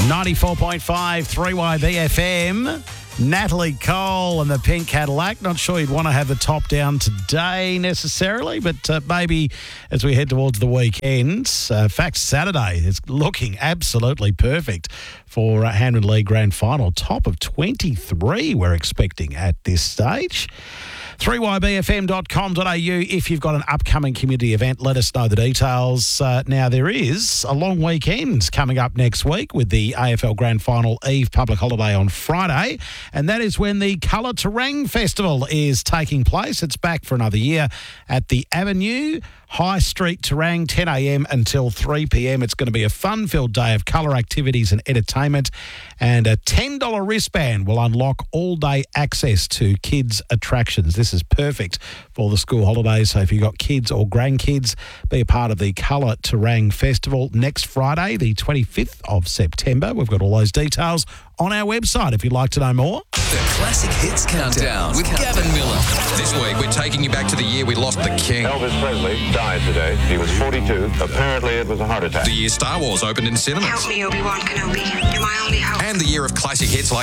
94.5 3YB FM. Natalie Cole and the Pink Cadillac. Not sure you'd want to have the top down today necessarily, but maybe as we head towards the weekend. In fact, Saturday is looking absolutely perfect for Hampden League Grand Final. Top of 23 we're expecting at this stage. 3ybfm.com.au. If you've got an upcoming community event, let us know the details. Now, there is a long weekend coming up next week with the AFL Grand Final Eve public holiday on Friday, and that is when the Colour Terang Festival is taking place. It's back for another year at the Avenue High Street Terang, 10 a.m. until 3 p.m. It's going to be a fun-filled day of colour activities and entertainment, and a $10 wristband will unlock all-day access to kids' attractions. This is perfect for the school holidays, so if you've got kids or grandkids, be a part of the Colour Terang Festival next Friday, the 25th of September. We've got all those details on our website if you'd like to know more. The Classic Hits Countdown with Gavin Miller. This week, we're taking you back to the year we lost the king. Elvis Presley died today. He was 42. Apparently, it was a heart attack. The year Star Wars opened in cinemas. Help me, Obi-Wan Kenobi. You're my only hope. And the year of classic hits like